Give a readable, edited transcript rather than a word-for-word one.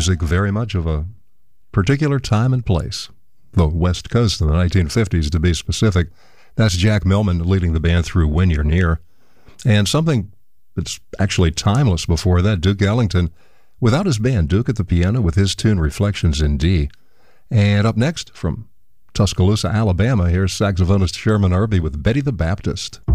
music very much of a particular time and place. The West Coast in the 1950s, to be specific. That's Jack Millman leading the band through When You're Near. And something that's actually timeless before that, Duke Ellington, without his band, Duke at the piano with his tune Reflections in D. And up next, from Tuscaloosa, Alabama, here's saxophonist Sherman Irby with Betty the Baptist.